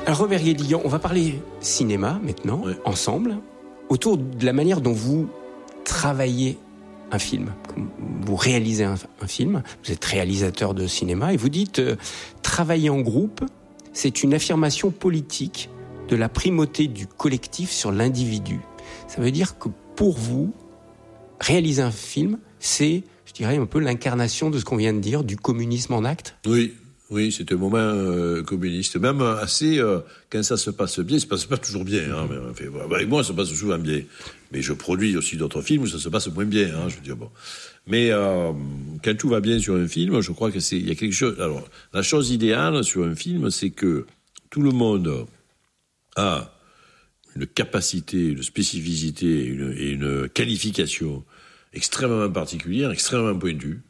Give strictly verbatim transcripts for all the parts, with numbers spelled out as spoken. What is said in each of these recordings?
Alors Robert Guédiguian, on va parler cinéma maintenant, ouais. ensemble, autour de la manière dont vous travaillez un film. Vous réalisez un, un film, vous êtes réalisateur de cinéma et vous dites euh, travailler en groupe, c'est une affirmation politique de la primauté du collectif sur l'individu. Ça veut dire que pour vous, réaliser un film, c'est, je dirais, un peu l'incarnation de ce qu'on vient de dire, du communisme en acte. Oui. Oui, c'est un moment euh, communiste. Même assez, euh, quand ça se passe bien, ça se passe pas toujours bien. Hein, mais, enfin, avec moi, ça se passe souvent bien. Mais je produis aussi d'autres films où ça se passe moins bien. Hein, je veux dire, bon. Mais euh, quand tout va bien sur un film, je crois que c'est, il y a quelque chose. Alors, la chose idéale sur un film, c'est que tout le monde a une capacité, une spécificité, une, et une qualification extrêmement particulière, extrêmement pointue,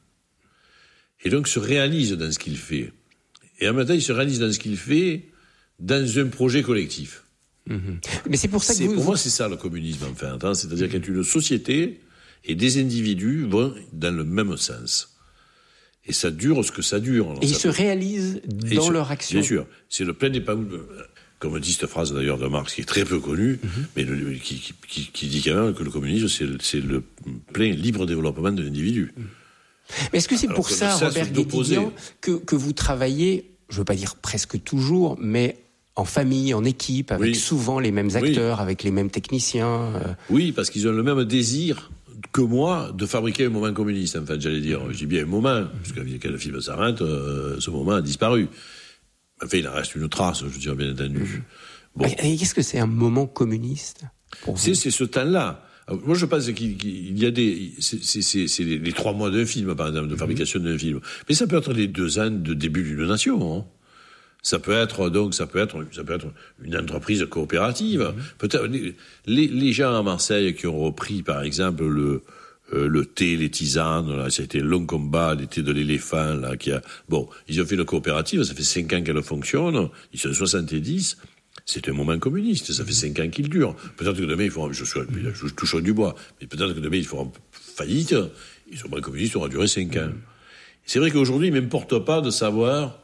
et donc se réalise dans ce qu'il fait. Et en même temps, il se réalise dans ce qu'il fait dans un projet collectif. Mmh. Mais c'est pour ça que c'est, vous... Pour moi, c'est ça le communisme, enfin. Hein, c'est-à-dire mmh. qu'une société et des individus vont dans le même sens. Et ça dure ce que ça dure. Alors, et ça ils se peut... réalisent dans se... leur action. Bien sûr. C'est le plein épanouissement. Comme dit cette phrase d'ailleurs de Marx, qui est très peu connue, mmh. mais le, qui, qui, qui dit quand même que le communisme, c'est, c'est le plein libre développement de l'individu. Mmh. Mais est-ce que c'est Alors pour que ça, Robert Guédiguian, que, que vous travaillez, je ne veux pas dire presque toujours, mais en famille, en équipe, avec oui. souvent les mêmes acteurs, oui. avec les mêmes techniciens euh... Oui, parce qu'ils ont le même désir que moi de fabriquer un moment communiste, en fait, j'allais dire. Je dis bien un moment, parce que quand le film s'arrête, euh, ce moment a disparu. Enfin, il en reste une trace, je veux dire, bien entendu. Bon. Et qu'est-ce que c'est un moment communiste pour c'est, c'est ce temps-là. Moi, je pense qu'il y a des... C'est, c'est, c'est, c'est les, les trois mois d'un film, par exemple, de fabrication d'un film. Mais ça peut être les deux ans de début d'une nation. Hein. Ça peut être, donc, ça peut être, ça peut être une entreprise coopérative. Mm-hmm. Peut-être les, les, les gens à Marseille qui ont repris, par exemple, le, euh, le thé, les tisanes, là, ça a été un long combat, le thé de l'éléphant, là, qui a... Bon, ils ont fait une coopérative, ça fait cinq ans qu'elle fonctionne, ils sont soixante-dix. C'est un moment communiste, ça fait cinq ans qu'il dure. Peut-être que demain, il faut, je, suis, je touche du bois, mais peut-être que demain, il fera faillite, et ce moment communiste aura duré cinq ans. C'est vrai qu'aujourd'hui, il ne m'importe pas de savoir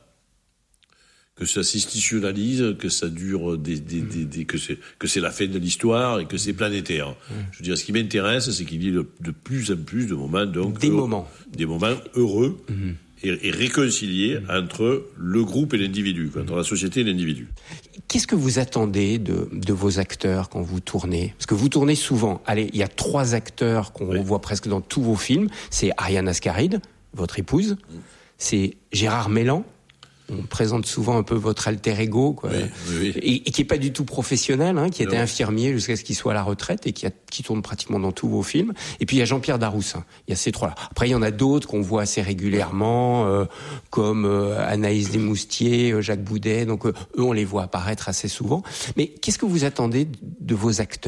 que ça s'institutionnalise, que ça dure, des, des, des, des, que, c'est, que c'est la fin de l'histoire et que c'est planétaire. Je veux dire, ce qui m'intéresse, c'est qu'il y ait de, de plus en plus de moments, donc, des heureux, moments, des moments heureux. Mm-hmm. Et réconcilier mmh. entre le groupe et l'individu, mmh. entre la société et l'individu. Qu'est-ce que vous attendez de, de vos acteurs quand vous tournez ? Parce que vous tournez souvent. Allez, il y a trois acteurs qu'on oui. voit presque dans tous vos films. C'est Ariane Ascaride, votre épouse. Mmh. C'est Gérard Mellan. On présente souvent un peu votre alter ego, quoi. Oui, oui, oui. Et, et qui est pas du tout professionnel, hein, qui était non. infirmier jusqu'à ce qu'il soit à la retraite et qui, a, qui tourne pratiquement dans tous vos films. Et puis il y a Jean-Pierre Daroussin. Il y a ces trois-là. Après il y en a d'autres qu'on voit assez régulièrement, euh, comme euh, Anaïs Desmoustiers, euh, Jacques Boudet. Donc euh, eux on les voit apparaître assez souvent. Mais qu'est-ce que vous attendez de vos acteurs ?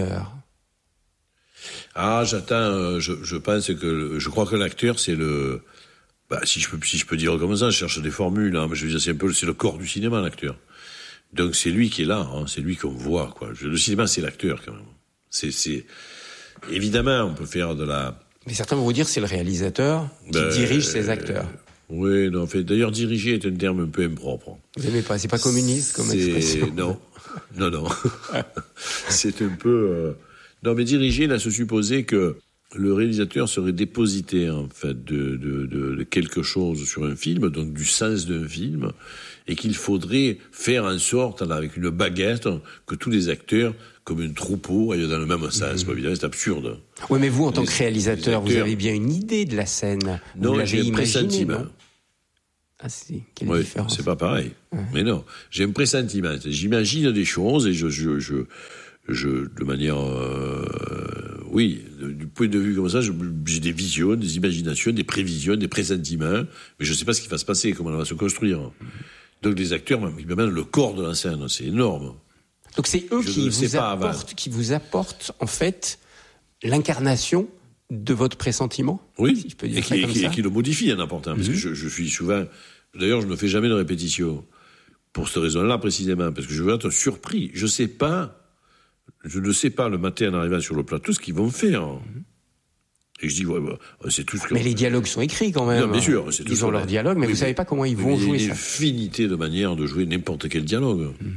Ah, j'attends. Euh, je, je pense que je crois que l'acteur c'est le Bah, si je peux, si je peux dire comme ça, je cherche des formules, hein, mais je veux dire, c'est un peu, c'est le corps du cinéma, l'acteur. Donc, c'est lui qui est là, hein, c'est lui qu'on voit, quoi. Le cinéma, c'est l'acteur, quand même. C'est, c'est, évidemment, on peut faire de la... Mais certains vont vous dire, c'est le réalisateur qui ben, dirige ses acteurs. Euh, oui, non, en fait, d'ailleurs, diriger est un terme un peu impropre. Vous n'aimez pas, c'est pas communiste comme c'est... expression. Non, non, non. C'est un peu, euh... non, mais diriger, là, se supposer que le réalisateur serait dépositaire, en fait, de, de, de, de quelque chose sur un film, donc du sens d'un film, et qu'il faudrait faire en sorte, là, avec une baguette, que tous les acteurs, comme un troupeau, aillent dans le même sens. Mmh. Évidemment, c'est absurde. Oui, mais vous, en tant que réalisateur, vous avez bien une idée de la scène. Non, vous j'ai un pressentiment. Ah si, quelle oui, différence. c'est pas pareil. Ouais. Mais non, j'ai un pressentiment. J'imagine des choses et je... je, je Je, de manière, euh, oui, du point de vue comme ça, je, j'ai des visions, des imaginations, des prévisions, des pressentiments, mais je ne sais pas ce qui va se passer, comment elle va se construire. Mm-hmm. Donc les acteurs, même le corps de la scène, c'est énorme. Donc c'est eux qui vous, apportent, qui vous apportent, en fait, l'incarnation de votre pressentiment. Oui, si je peux dire et, ça qui, comme qui, ça. et qui le modifie en apportant, mm-hmm. parce que je, je suis souvent... D'ailleurs, je ne fais jamais de répétition, pour cette raison-là précisément, parce que je veux être surpris. Je ne sais pas... Je ne sais pas le matin en arrivant sur le plateau ce qu'ils vont faire. Mm-hmm. Et je dis, ouais, ouais, c'est tout ce que... Mais les dialogues sont écrits quand même. Non, bien sûr. C'est tout ils ont leur dialogue, mais oui, vous ne savez pas comment ils vont mais jouer il y a ça. une infinité de manières de jouer n'importe quel dialogue. Mm-hmm.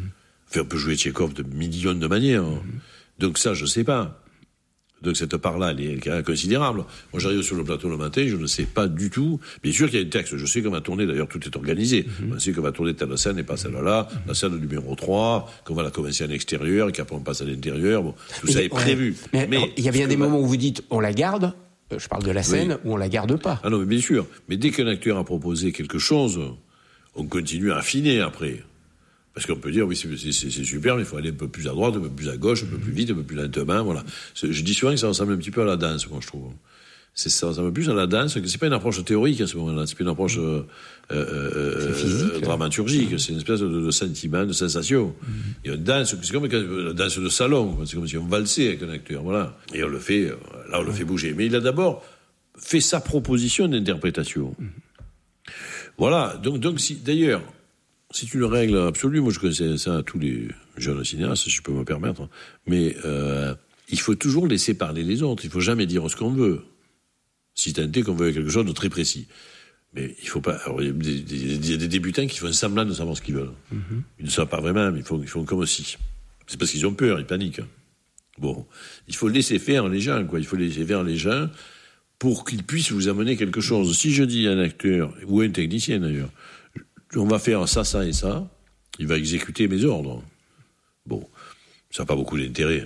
Enfin, on peut jouer Tchekhov de millions de manières. Mm-hmm. Donc ça, je sais pas. Donc cette part-là, elle est, elle est considérable. Moi, j'arrive sur le plateau le matin, je ne sais pas du tout. Bien sûr qu'il y a un texte, je sais qu'on va tourner, d'ailleurs tout est organisé. Mm-hmm. On sait qu'on va tourner telle scène et pas celle-là, mm-hmm. la scène numéro trois, qu'on va la commencer à l'extérieur, et qu'après on passe à l'intérieur. Bon, tout mais ça est ouais. prévu. Mais, mais il y a bien des va... moments où vous dites, on la garde, je parle de la scène, oui. où on la garde pas. Ah non, mais bien sûr. Mais dès qu'un acteur a proposé quelque chose, on continue à affiner après. Parce qu'on peut dire, oui, c'est, c'est, c'est super, mais il faut aller un peu plus à droite, un peu plus à gauche, un peu plus vite, un peu plus lentement, voilà. Je dis souvent que ça ressemble un petit peu à la danse, moi, je trouve. C'est, ça ressemble plus à la danse, que c'est pas une approche théorique à ce moment-là, c'est pas une approche euh, euh, physique, euh, dramaturgique, c'est une espèce de, de sentiment, de sensation. Mm-hmm. Et on danse, c'est comme la danse de salon, c'est comme si on valsait avec un acteur, voilà. Et on le fait, là, on le fait bouger. Mais il a d'abord fait sa proposition d'interprétation. Mm-hmm. Voilà, donc, donc si, d'ailleurs, c'est une règle absolue. Moi, je connaissais ça à tous les jeunes cinéastes, si je peux me permettre. Mais euh, il faut toujours laisser parler les autres. Il ne faut jamais dire ce qu'on veut. Si tant est qu'on veut quelque chose de très précis. Mais il faut pas. Alors, il y a des, des, des débutants qui font semblant de savoir ce qu'ils veulent. Mm-hmm. Ils ne savent pas vraiment, mais ils font, ils font comme si. C'est parce qu'ils ont peur, ils paniquent. Bon, il faut laisser faire les gens, quoi. Il faut laisser faire les gens pour qu'ils puissent vous amener quelque chose. Si je dis à un acteur, ou à un technicien d'ailleurs, on va faire ça, ça et ça, il va exécuter mes ordres. Bon, ça n'a pas beaucoup d'intérêt.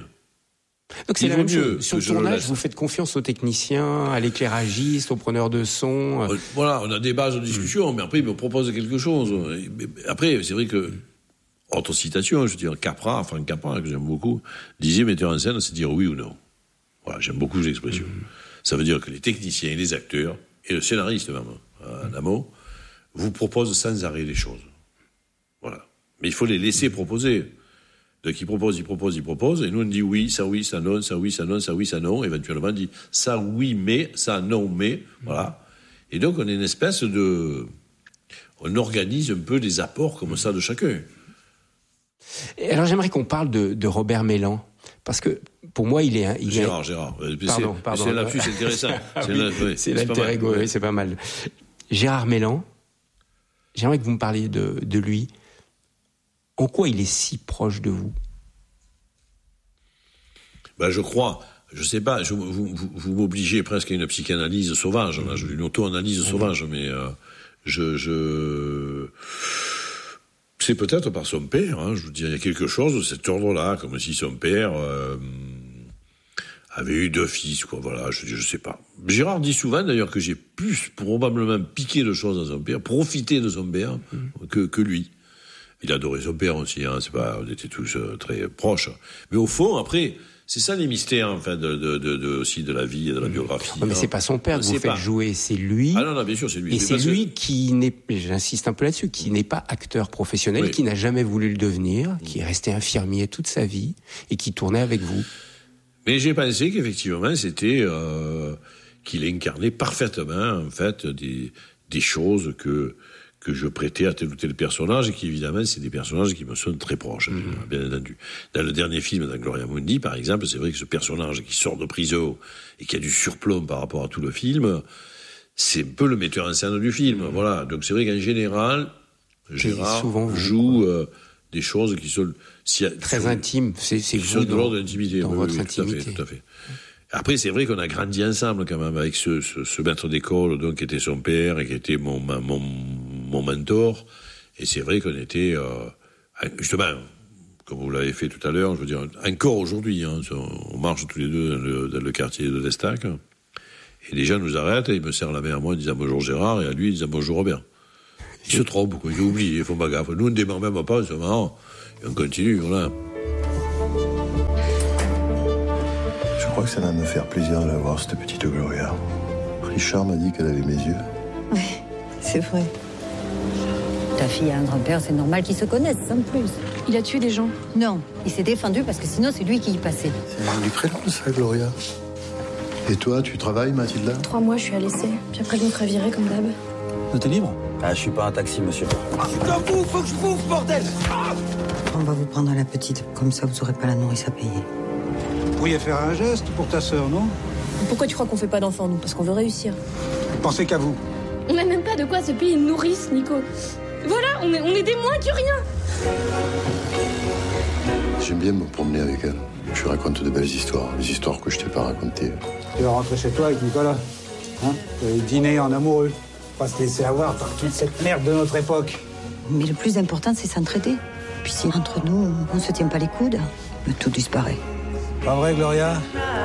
Donc c'est il la même chose. Sur le tournage, vous faites confiance aux techniciens, à l'éclairagiste, aux preneurs de son. Euh, voilà, on a des bases de discussion, mmh. mais après, ils me proposent quelque chose. Après, c'est vrai que, autre citation, je veux dire, Capra, Franck Capra, que j'aime beaucoup, disait metteur en scène, c'est dire oui ou non. Voilà, j'aime beaucoup cette expression. Mmh. Ça veut dire que les techniciens et les acteurs, et le scénariste même, en amont, vous proposent sans arrêt les choses. Voilà. Mais il faut les laisser proposer. Donc ils proposent, ils proposent, ils proposent, et nous on dit oui, ça oui, ça non, ça oui, ça non, ça oui, ça non, éventuellement on dit ça oui, mais, ça non, mais, voilà. Et donc on est une espèce de... On organise un peu des apports comme ça de chacun. Et alors j'aimerais qu'on parle de, de Robert Mélan, parce que pour moi il est... Il Gérard, est... Gérard. Pardon, c'est, pardon. C'est un lapsus intéressant. Ah, c'est oui, la, oui, c'est l'alter ego, oui, c'est pas mal. Gérard Mélan, j'aimerais que vous me parliez de, de lui. En quoi il est si proche de vous ? Ben, je crois, je sais pas, je, vous, vous, vous m'obligez presque à une psychanalyse sauvage, là, une auto-analyse mmh. sauvage, mais euh, je, je... C'est peut-être par son père, hein, je vous dis, il y a quelque chose de cet ordre-là, comme si son père euh, avait eu deux fils, quoi, voilà, je, je sais pas. Gérard dit souvent, d'ailleurs, que j'ai plus probablement piqué de choses à son père, profité de son père, mmh. que, que lui. Il adorait son père aussi, hein, c'est pas, on était tous euh, très proches. Mais au fond, après, c'est ça les mystères, enfin, de, de, de, de, aussi de la vie et de la biographie. Non, mais hein. C'est pas son père que vous faites pas. Jouer, c'est lui. Ah non, non, bien sûr, c'est lui. Et c'est, c'est lui que... qui n'est, j'insiste un peu là-dessus, qui n'est pas acteur professionnel, oui. qui n'a jamais voulu le devenir, qui est resté infirmier toute sa vie et qui tournait avec vous. Mais j'ai pensé qu'effectivement, c'était, euh, qu'il incarnait parfaitement, en fait, des, des choses que, que je prêtais à tel ou tel personnage, et qui, évidemment, c'est des personnages qui me sont très proches, mmh. bien entendu. Dans le dernier film, dans Gloria Mundi, par exemple, c'est vrai que ce personnage qui sort de prison et qui a du surplomb par rapport à tout le film, c'est un peu le metteur en scène du film, mmh. voilà. Donc c'est vrai qu'en général, Gérard joue euh, des choses qui sont... Si, très sont, intimes, c'est, c'est qui sont de l'ordre de l'intimité. Dans oui, votre oui, intimité. Tout à fait, tout à fait. Après, c'est vrai qu'on a grandi ensemble quand même avec ce, ce, ce maître d'école, donc qui était son père et qui était mon, mon, mon mentor. Et c'est vrai qu'on était, euh, justement, comme vous l'avez fait tout à l'heure, je veux dire, encore aujourd'hui, hein, on marche tous les deux dans le, dans le quartier de l'Estac, et les gens nous arrêtent et ils me serrent la main à moi en disant bonjour Gérard, et à lui ils disent bonjour Robert. Ils se trompent, quoi, ils oublient, ils font pas gaffe. Nous on ne démarre même pas, c'est marrant, et on continue, voilà. Je crois que ça va me faire plaisir de la voir, cette petite Gloria. Richard m'a dit qu'elle avait mes yeux. Oui, c'est vrai. Ta fille a un grand-père, c'est normal qu'ils se connaissent, sans plus. Il a tué des gens? Non, il s'est défendu parce que sinon c'est lui qui y passait. C'est du prénom, ça, Gloria. Et toi, tu travailles, Mathilda? Trois mois, je suis à l'essai. Puis après, je me ferai virer, comme d'hab. T'es libre? Ah, je suis pas un taxi, monsieur. Ah, je t'en fous, faut que je bouffe, bordel! Ah, on va vous prendre la petite, comme ça vous aurez pas la nourrice à payer. Vous pourriez faire un geste pour ta sœur, non? Pourquoi tu crois qu'on fait pas d'enfants, nous? Parce qu'on veut réussir. Pensez qu'à vous. On n'a même pas de quoi se payer une nourrice, Nico. Voilà, on est, on est des moins que rien. J'aime bien me promener avec elle. Je lui raconte de belles histoires, les histoires que je t'ai pas racontées. Tu vas rentrer chez toi avec Nicolas. Hein? Tu vas dîner en amoureux. Pas se laisser avoir par toute cette merde de notre époque. Mais le plus important, c'est s'entraider. Puis si entre nous, on se tient pas les coudes, tout disparaît. Pas vrai, Gloria?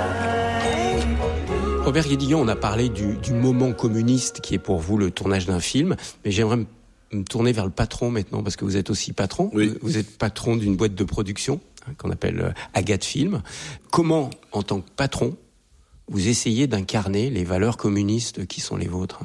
Robert Guédiguian, on a parlé du, du moment communiste qui est pour vous le tournage d'un film, mais j'aimerais me, me tourner vers le patron maintenant, parce que vous êtes aussi patron. Oui. Vous êtes patron d'une boîte de production hein, qu'on appelle euh, Agathe Film. Comment, en tant que patron, vous essayez d'incarner les valeurs communistes qui sont les vôtres?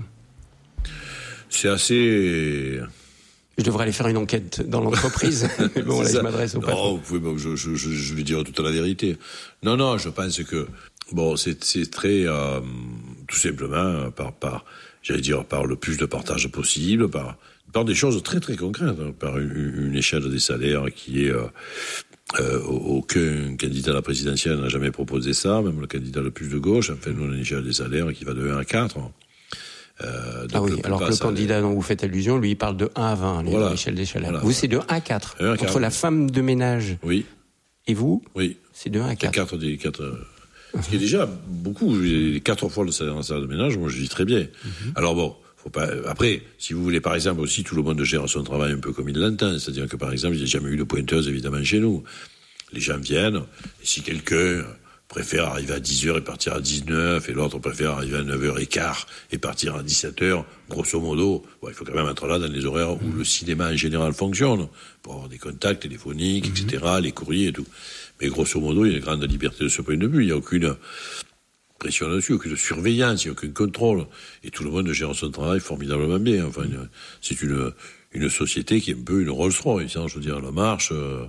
C'est assez... Je devrais aller faire une enquête dans l'entreprise. Mais bon, là, je m'adresse au patron. Non, vous pouvez, bon, je, je, je, je vais dire toute la vérité. Non, non, je pense que... Bon, c'est, c'est très, euh, tout simplement, par, par, j'allais dire, par le plus de partage possible, par, par des choses très très concrètes, hein, par une, une échelle des salaires qui est, euh, euh, aucun candidat à la présidentielle n'a jamais proposé ça, même le candidat le plus de gauche, enfin, nous, on a une échelle des salaires qui va de un à quatre. Euh, ah oui, alors que le candidat dont vous faites allusion, lui, il parle de un à vingt, voilà, l'échelle des salaires. Voilà, vous, c'est de un à quatre. un à quatre. Entre la femme de ménage oui. et vous, oui. c'est de un à quatre. quatre des quatre. Ce qui est déjà beaucoup, quatre fois le salaire en salle de ménage, moi je vis très bien. Mm-hmm. Alors bon, faut pas. Après, si vous voulez par exemple aussi, tout le monde gère son travail un peu comme il l'entend. C'est-à-dire que par exemple, il n'y a jamais eu de pointeuse évidemment chez nous. Les gens viennent, et si quelqu'un préfère arriver à dix heures et partir à dix-neuf, et l'autre préfère arriver à neuf heures quinze et partir à dix-sept heures, grosso modo, bon, il faut quand même être là dans les horaires où le cinéma en général fonctionne, pour avoir des contacts téléphoniques, mm-hmm. et cetera, les courriers et tout. Mais grosso modo, il y a une grande liberté de ce point de vue, il n'y a aucune pression là-dessus, aucune surveillance, il n'y a aucun contrôle, et tout le monde gère son travail formidablement bien. Enfin, une, c'est une, une société qui est un peu une Rolls-Royce, hein, je veux dire, la marche... Euh,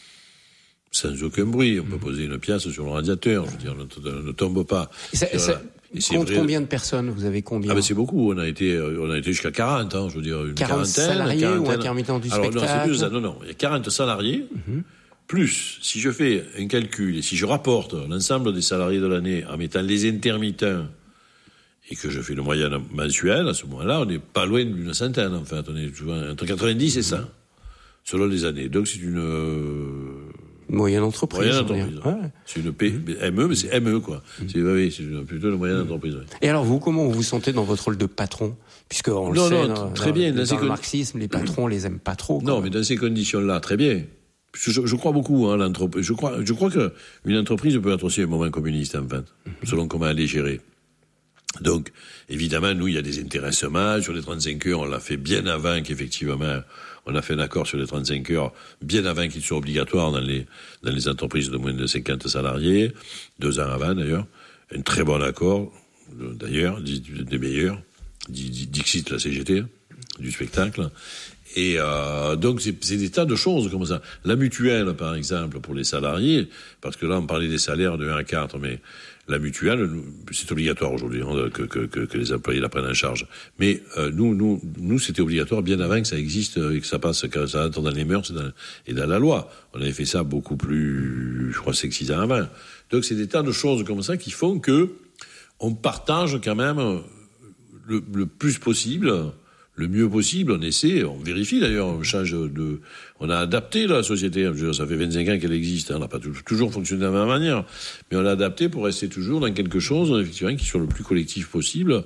sans aucun bruit, on peut poser une pièce sur le radiateur, je veux dire, ne, ne, ne tombe pas. Et ça, et ça et compte vrai... combien de personnes? Vous avez combien? Ah ben c'est beaucoup, on a été, on a été jusqu'à quarante, hein, je veux dire, une quarante quarantaine. salariés quarantaine. Ou intermittents du Alors, spectacle? Non, c'est plus ça, non, non, il y a quarante salariés, mm-hmm. plus, si je fais un calcul, et si je rapporte l'ensemble des salariés de l'année en mettant les intermittents, et que je fais le moyen mensuel, à ce moment-là, on n'est pas loin d'une centaine, en fait, on est souvent entre quatre-vingt-dix et cent, selon les années. Donc c'est une... Euh... Moyenne entreprise. Moyenne entreprise. Ouais. C'est une P, mmh. M E, mais c'est M E, quoi. Mmh. C'est, oui, c'est plutôt une moyenne mmh. entreprise. Ouais. Et alors, vous, comment vous vous sentez dans votre rôle de patron? Puisque, on non, le sait, non, dans, très dans, bien. dans, dans le con... marxisme, les patrons, on les aime pas trop. Non, même. mais dans ces conditions-là, très bien. Je, je crois beaucoup, hein, l'entreprise. Je crois, je crois que une entreprise peut être aussi un moment communiste, en fait, mmh. selon comment elle est gérée. Donc, évidemment, nous, il y a des intéressements. Sur les trente-cinq heures, on l'a fait bien avant qu'effectivement, on a fait un accord sur les trente-cinq heures, bien avant qu'ils soient obligatoires dans les, dans les entreprises de moins de cinquante salariés. Deux ans avant, d'ailleurs. Un très bon accord, d'ailleurs, des meilleurs. Dixit, la C G T, du spectacle. Et euh, donc, c'est, c'est des tas de choses comme ça. La mutuelle, par exemple, pour les salariés, parce que là, on parlait des salaires de un à quatre, mais la mutuelle, c'est obligatoire aujourd'hui hein, que, que, que, que les employés la prennent en charge. Mais euh, nous, nous, nous, c'était obligatoire bien avant que ça existe et que ça passe, que ça entre dans les mœurs et dans, et dans la loi. On avait fait ça beaucoup plus, je crois, cinq six ans avant. Donc, c'est des tas de choses comme ça qui font que on partage quand même le, le plus possible, le mieux possible. On essaie, on vérifie d'ailleurs, on change de, on a adapté la société. Je veux dire, ça fait vingt-cinq ans qu'elle existe. Hein, on n'a pas toujours fonctionné de la même manière, mais on l'a adapté pour rester toujours dans quelque chose, effectivement, qui soit le plus collectif possible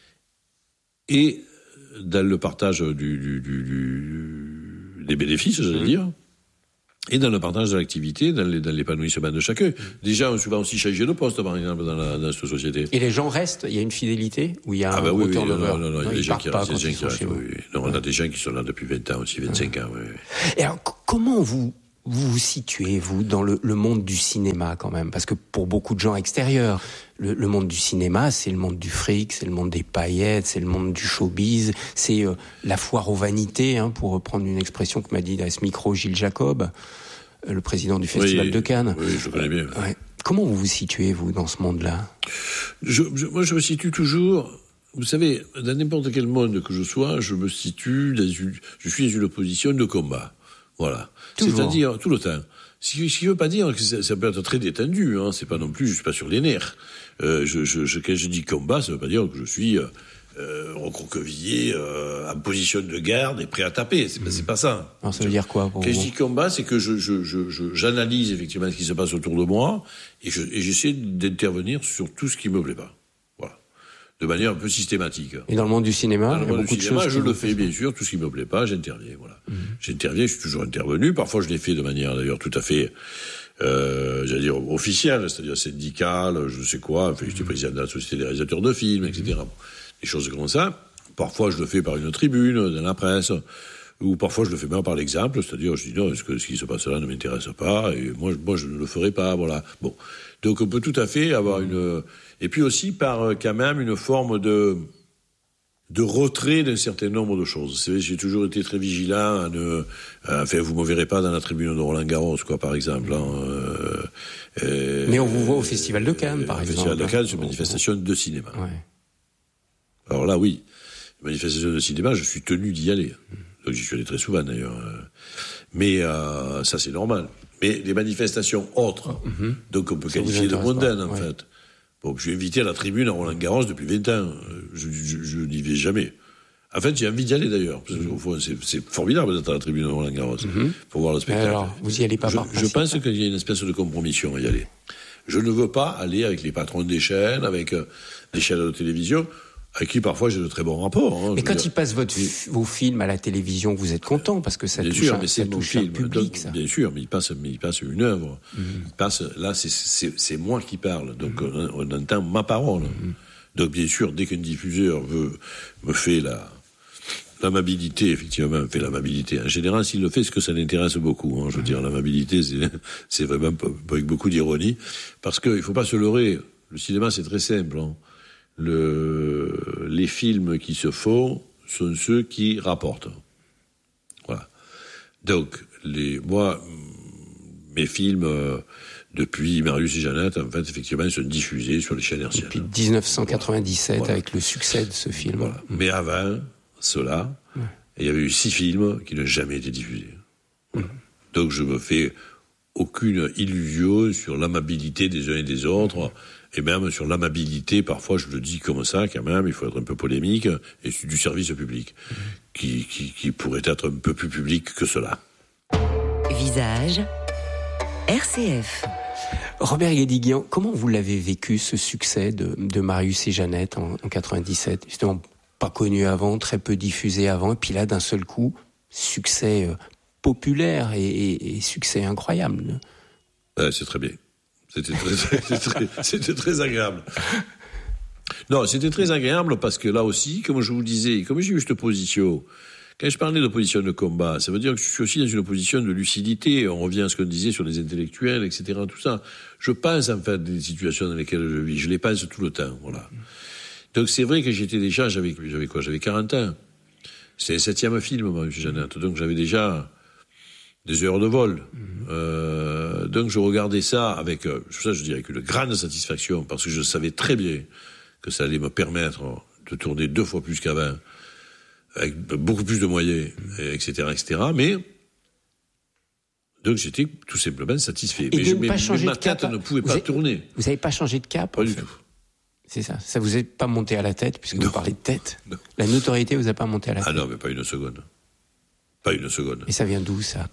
et dans le partage du, du, du, du des bénéfices, j'allais mmh. dire. Et dans le partage de l'activité, dans, les, dans l'épanouissement de chacun. Déjà, on a souvent aussi changé de poste, par exemple, dans, la, dans cette société. Et les gens restent? Il y a une fidélité? Ou il y a ah un bah gros oui, turnover? Non, non, non, il y a des gens qui restent. Des gens qui restent oui. Non, on a des gens qui sont là depuis vingt ans aussi, vingt-cinq ouais. ans. Oui. Et alors, comment vous vous, vous situez, vous, dans le, le monde du cinéma, quand même? Parce que pour beaucoup de gens extérieurs, le, le monde du cinéma, c'est le monde du fric, c'est le monde des paillettes, c'est le monde du showbiz, c'est euh, la foire aux vanités, hein, pour reprendre une expression que m'a dit à ce micro Gilles Jacob, le président du Festival oui, de Cannes. Oui, je connais bien. Ouais. Comment vous vous situez, vous, dans ce monde-là? je, je, Moi, je me situe toujours... Vous savez, dans n'importe quel monde que je sois, je me situe dans une... Je suis dans une position de combat. Voilà. Toujours. C'est-à-dire, tout le temps. Ce qui ne veut pas dire que ça, ça peut être très détendu, hein. C'est pas non plus... Je suis pas sur les nerfs. Euh, je, je, je, quand je dis combat, ça veut pas dire que je suis... Euh, euh, recroquevillé euh, en position de garde et prêt à taper. C'est, mmh. c'est pas ça. Alors, ça veut dire quoi pour Quand vous? je dis combat, c'est que je, je, je, je, j'analyse effectivement ce qui se passe autour de moi et, je, et j'essaie d'intervenir sur tout ce qui me plaît pas. Voilà. De manière un peu systématique. Et dans le monde du cinéma, dans le monde beaucoup du cinéma, de choses je le fais bien sûr. Tout ce qui me plaît pas, j'interviens. Voilà. Mmh. J'interviens. Je suis toujours intervenu. Parfois, je l'ai fait de manière d'ailleurs tout à fait, euh, j'allais dire officielle, c'est-à-dire syndicale, je sais quoi. Enfin, j'étais président de la Société des réalisateurs de films, et cetera. Mmh. Des choses comme ça. Parfois, je le fais par une tribune, dans la presse, ou parfois, je le fais même par l'exemple, c'est-à-dire, je dis non, est-ce que ce qui se passe là ne m'intéresse pas, et moi, moi, je ne le ferai pas, voilà. Bon. Donc, on peut tout à fait avoir une, et puis aussi par, quand même, une forme de, de retrait d'un certain nombre de choses. C'est vrai, j'ai toujours été très vigilant à ne, à, enfin, vous me verrez pas dans la tribune de Roland Garros, quoi, par exemple, hein, euh, euh, mais on vous voit au Festival de Cannes, par euh, exemple. Au Festival de Cannes, c'est une manifestation de cinéma. Ouais. Alors là, oui, manifestation de cinéma, je suis tenu d'y aller. Donc j'y suis allé très souvent d'ailleurs. Mais euh, ça, c'est normal. Mais les manifestations autres, mm-hmm. donc on peut ça qualifier de mondaines en ouais. fait. Bon, je suis invité à la tribune à Roland-Garros depuis vingt ans. Je, je, je n'y vais jamais. En fait, j'ai envie d'y aller d'ailleurs. Parce mm-hmm. qu'au fond, c'est, c'est formidable d'être à la tribune à Roland-Garros mm-hmm. pour voir le spectacle. Alors, vous y allez pas je, par je pense qu'il y a une espèce de compromission à y aller. Je ne veux pas aller avec les patrons des chaînes, avec euh, des chaînes de télévision, avec qui parfois j'ai de très bons rapports. Hein, mais quand dire. Ils passent votre f- vos films à la télévision, vous êtes content parce que ça bien touche, sûr, un, mais c'est ça touche film, un public. Donc, ça. Bien sûr, mais ils passent, mais ils passent une œuvre. Mm-hmm. Ils passent, là, c'est, c'est, c'est moi qui parle, donc mm-hmm. on, on entend ma parole. Mm-hmm. Donc bien sûr, dès qu'un diffuseur veut me fait la l'amabilité, effectivement, fait l'amabilité. En général, s'il le fait, c'est que ça l'intéresse beaucoup. Hein, je veux mm-hmm. dire, l'amabilité, c'est, c'est vraiment avec beaucoup d'ironie, parce qu'il faut pas se leurrer. Le cinéma, c'est très simple. Hein. Le, les films qui se font sont ceux qui rapportent. Voilà. Donc, les, moi, mes films, euh, depuis Marius et Jeannette, en fait, effectivement, ils sont diffusés sur les chaînes hertziennes. Depuis dix-neuf cent quatre-vingt-dix-sept, voilà. Avec le succès de ce film. Voilà. Mmh. Mais avant cela, ouais. Il y avait eu six films qui n'ont jamais été diffusés. Voilà. Mmh. Donc, je me fais aucune illusion sur l'amabilité des uns et des autres. Mmh. Et même sur l'amabilité, parfois je le dis comme ça quand même, il faut être un peu polémique, et du service public, mmh. qui, qui, qui pourrait être un peu plus public que cela. Visage, R C F. Robert Guédiguian, comment vous l'avez vécu ce succès de, de Marius et Jeannette en, en quatre-vingt-dix-sept? Justement, pas connu avant, très peu diffusé avant, et puis là d'un seul coup, succès euh, populaire et, et, et succès incroyable. Ouais, c'est très bien. C'était très, c'était, très, c'était très agréable. Non, c'était très agréable parce que là aussi, comme je vous disais, comme j'ai eu cette position, quand je parlais d'opposition de combat, ça veut dire que je suis aussi dans une position de lucidité. On revient à ce qu'on disait sur les intellectuels, et cetera. Tout ça. Je pense en fait des situations dans lesquelles je vis. Je les pense tout le temps. Voilà. Donc c'est vrai que j'étais déjà, j'avais, j'avais quoi? J'avais quarante ans. C'était le septième film, moi, M. Jeannette. Donc j'avais déjà des heures de vol. Mmh. Euh, donc je regardais ça avec, euh, ça je dirais, avec une grande satisfaction, parce que je savais très bien que ça allait me permettre de tourner deux fois plus qu'avant, avec beaucoup plus de moyens, mmh. et etc., et cetera. Mais donc j'étais tout simplement satisfait. Et mais de je, ne pas mais, changer mais ma de cap, tête ne pouvait vous pas avez, tourner. Vous n'avez pas changé de cap? Pas du fait. tout. C'est ça. Ça vous est pas monté à la tête, puisque non. vous parlez de tête. Non. La notoriété vous a pas monté à la tête. Ah non, mais pas une seconde. Pas une seconde. Et ça vient d'où, ça?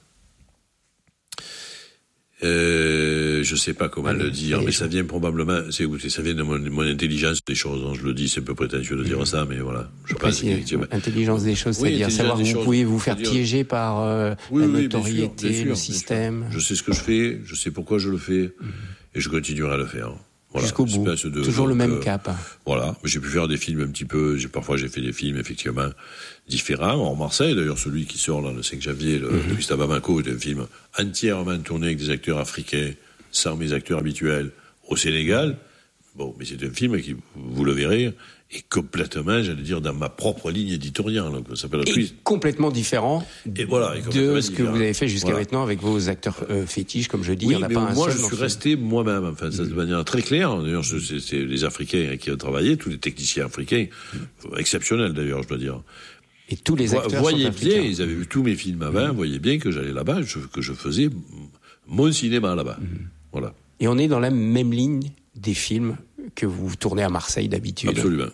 Euh, je sais pas comment allez, le dire, mais allez, ça vient probablement, c'est, écoutez, ça vient de mon, mon intelligence des choses, hein, je le dis, c'est un peu prétentieux de dire mmh. ça, mais voilà. Je pense que, intelligence des choses, oui, c'est-à-dire savoir que vous choses, pouvez vous faire piéger par euh, oui, la oui, notoriété, bien sûr, bien sûr, le système. Je sais ce que je fais, je sais pourquoi je le fais, mmh. et je continuerai à le faire. Voilà, jusqu'au bout. De, toujours donc, le même euh, cap. Voilà. J'ai pu faire des films un petit peu, j'ai, parfois j'ai fait des films effectivement différents. En Marseille, d'ailleurs, celui qui sort là, le cinq janvier, le, mm-hmm. de Gustave Bamako, est un film entièrement tourné avec des acteurs africains, sans mes acteurs habituels, au Sénégal. Bon, mais c'est un film qui, vous le verrez, est complètement, j'allais dire, dans ma propre ligne éditoriale. Donc, ça s'appelle et complètement différent et voilà, et de ce différent. que vous avez fait jusqu'à voilà. maintenant avec vos acteurs euh, fétiches, comme je dis. Oui, il n'y en a pas un moi, seul. Moi, je suis resté moi-même, enfin, ça, de manière très claire. D'ailleurs, c'est, c'est les Africains qui ont travaillé, tous les techniciens africains, mm. exceptionnels d'ailleurs, je dois dire. Et tous les acteurs voyez sont bien, ils avaient vu tous mes films avant, mm. voyez bien que j'allais là-bas, je, que je faisais mon cinéma là-bas. Mm. Voilà. Et on est dans la même ligne des films que vous tournez à Marseille d'habitude. Absolument.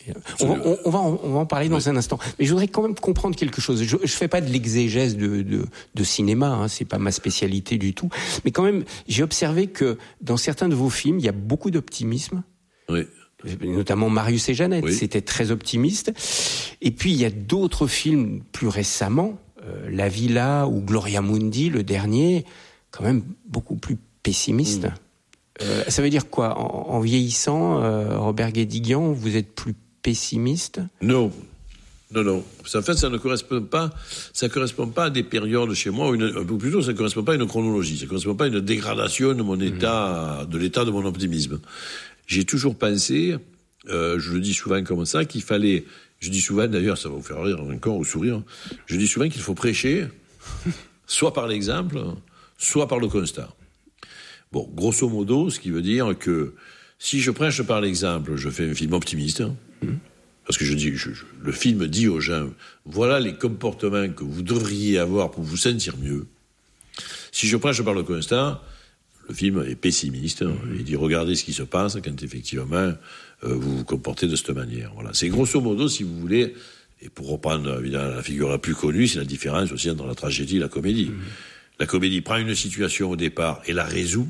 On va, on, on, va en, on va en parler dans oui. un instant. Mais je voudrais quand même comprendre quelque chose. Je ne fais pas de l'exégèse de, de, de cinéma, hein, c'est pas ma spécialité du tout. Mais quand même, j'ai observé que dans certains de vos films, il y a beaucoup d'optimisme. Oui. Notamment Marius et Jeannette, oui. C'était très optimiste. Et puis, il y a d'autres films plus récemment, euh, La Villa ou Gloria Mundi, le dernier, quand même beaucoup plus pessimiste. Mmh. Euh, ça veut dire quoi ? En, en vieillissant, euh, Robert Guédiguian, vous êtes plus pessimiste ? Non, non, non. En fait, ça ne correspond pas, ça correspond pas à des périodes chez moi, ou, une, ou plutôt, ça ne correspond pas à une chronologie. Ça ne correspond pas à une dégradation de mon état, mmh. de l'état de mon optimisme. J'ai toujours pensé, euh, je le dis souvent comme ça, qu'il fallait, je dis souvent d'ailleurs, ça va vous faire rire encore ou sourire, je dis souvent qu'il faut prêcher, soit par l'exemple, soit par le constat. Bon, grosso modo, ce qui veut dire que si je prêche par l'exemple, je fais un film optimiste, hein, mmh. parce que je dis, je, je, le film dit aux gens, voilà les comportements que vous devriez avoir pour vous sentir mieux. Si je prêche par le constat, le film est pessimiste, hein, mmh. il dit regardez ce qui se passe quand effectivement euh, vous vous comportez de cette manière. Voilà, c'est grosso modo, si vous voulez, et pour reprendre évidemment la figure la plus connue, c'est la différence aussi entre la tragédie et la comédie. Mmh. La comédie prend une situation au départ et la résout.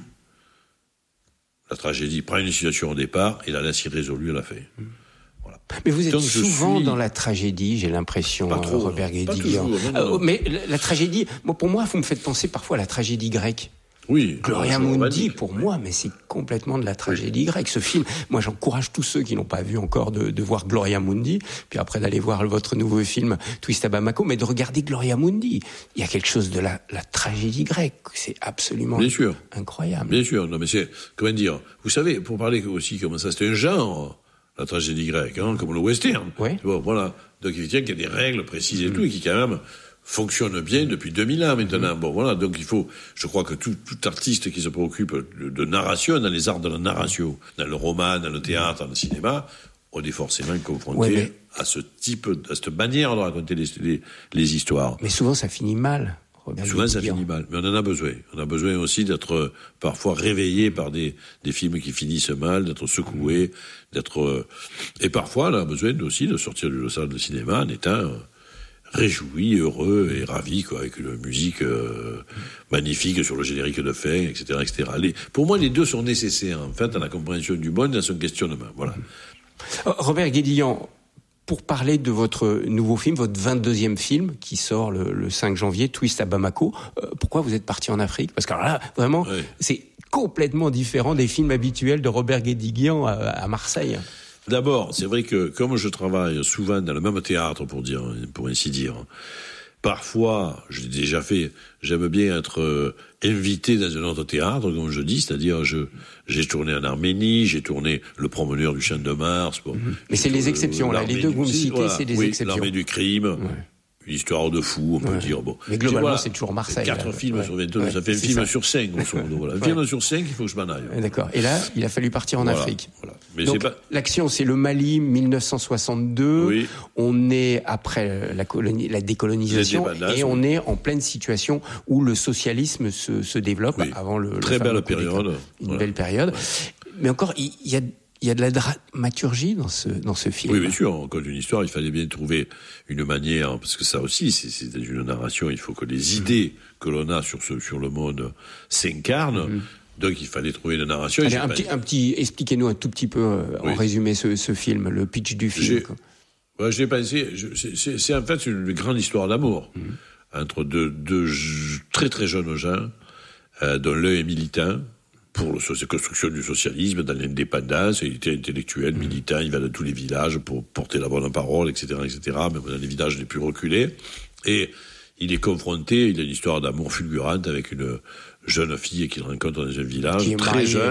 La tragédie prend une situation au départ et la laisse irrésolue à la fin. Voilà. Mais vous êtes Donc, souvent suis... dans la tragédie, j'ai l'impression, pas trop, Robert toujours, Guédiguian. non, non. Euh, mais la, la tragédie, moi, pour moi, vous me faites penser parfois à la tragédie grecque. Oui. Gloria Mundi, pour moi, mais c'est complètement de la tragédie oui. grecque. Ce film, moi, j'encourage tous ceux qui n'ont pas vu encore de, de voir Gloria Mundi, puis après d'aller voir votre nouveau film Twist à Bamako, mais de regarder Gloria Mundi. Il y a quelque chose de la, la tragédie grecque. C'est absolument Bien sûr. incroyable. Bien sûr. Non, mais c'est, comment dire, vous savez, pour parler aussi comme ça, c'est un genre, la tragédie grecque, hein, comme le western. Oui. Bon, voilà. Donc, il y a des règles précises et mmh. tout, et qui, quand même, fonctionne bien depuis deux mille ans maintenant. Bon, voilà, donc il faut, je crois que tout, tout artiste qui se préoccupe de, de narration, dans les arts de la narration, dans le roman, dans le théâtre, dans le cinéma, on est forcément confronté ouais, mais... à ce type, à cette manière de raconter les, les, les histoires. Mais souvent ça finit mal. Robert souvent ça finit mal, mais on en a besoin. On a besoin aussi d'être euh, parfois réveillé par des, des films qui finissent mal, d'être secoué, d'être... Euh, et parfois on a besoin aussi de sortir de la salle de cinéma en étant... Euh, réjoui, heureux et ravi, quoi, avec une musique euh, magnifique sur le générique de fin, et cetera, et cetera. Les, pour moi, les deux sont nécessaires, en fait, à la compréhension du monde et à son questionnement. Voilà. Robert Guédiguian, pour parler de votre nouveau film, votre vingt-deuxième film, qui sort le, le cinq janvier, Twist à Bamako, euh, pourquoi vous êtes parti en Afrique ? Parce que alors là, vraiment, oui. c'est complètement différent des films habituels de Robert Guédiguian à, à Marseille. D'abord, c'est vrai que comme je travaille souvent dans le même théâtre, pour dire, pour ainsi dire, parfois, je l'ai déjà fait, j'aime bien être euh, invité dans un autre théâtre, comme je dis, c'est-à-dire je j'ai tourné en Arménie, j'ai tourné Le Promeneur du Champ de Mars. Bon, mmh. Mais c'est les exceptions, là, les deux que vous me citez, voilà, c'est des oui, exceptions. L'Armée du crime. Ouais. Une histoire de fou, on peut ouais. dire. Bon. Mais globalement, voilà, c'est toujours Marseille. Quatre là, films ouais. sur vingt-deux, ouais, ça fait un film ça. sur cinq, grosso modo. Voilà. Un ouais. film sur cinq, il faut que je m'en aille. Ouais, d'accord. Et là, il a fallu partir en voilà. Afrique. Voilà. Mais donc, c'est pas... l'action, c'est le Mali, dix-neuf cent soixante-deux. Oui. On est après la, colonie, la décolonisation et on oui. est en pleine situation où le socialisme se, se développe oui. avant le. Très le belle période. Une voilà. belle période. Ouais. Mais encore, il y, y a. Il y a de la dramaturgie dans ce, dans ce film. Oui, bien sûr. Encore une histoire, il fallait bien trouver une manière, parce que ça aussi, c'est, c'est une narration, il faut que les idées que l'on a sur ce, sur le monde s'incarnent. Mmh. Donc, il fallait trouver une narration. Allez, un, pas... petit, un petit, expliquez-nous un tout petit peu, euh, oui. en résumé, ce, ce film, le pitch du film. J'ai, ouais, j'ai pensé, je, c'est, c'est, c'est en fait une grande histoire d'amour mmh. entre deux, deux très très jeunes gens, euh, dont l'un est militant, pour la construction du socialisme, dans l'indépendance, il était intellectuel, mmh. militant, il va dans tous les villages pour porter la bonne parole, et cetera, et cetera, même dans les villages les plus reculés. Et il est confronté, il a une histoire d'amour fulgurante avec une jeune fille qu'il rencontre dans un village, très jeune.